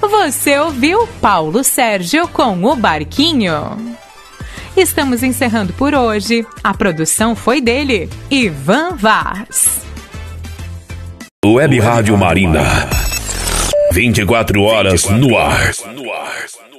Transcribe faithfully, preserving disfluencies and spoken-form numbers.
Você ouviu Paulo Sérgio com o Barquinho. Estamos encerrando por hoje. A produção foi dele, Ivan Vaz. Web Rádio Marina. vinte e quatro horas no ar.